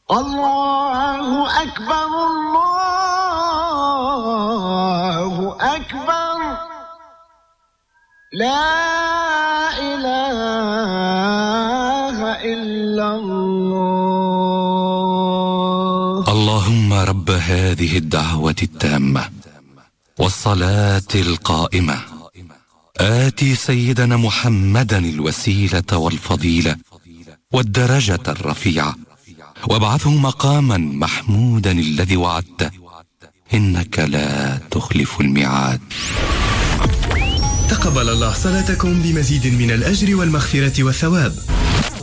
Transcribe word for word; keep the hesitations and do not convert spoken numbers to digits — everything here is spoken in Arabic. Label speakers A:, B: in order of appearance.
A: الله أكبر الله أكبر لا إله إلا الله.
B: اللهم رب هذه الدعوة التامة والصلاة القائمة آتي سيدنا محمدا الوسيلة والفضيلة والدرجة الرفيعة وابعثه مقاما محمودا الذي وعدته إنك لا تخلف الميعاد.
C: تقبل الله صلاتكم بمزيد من الأجر والمغفرة والثواب.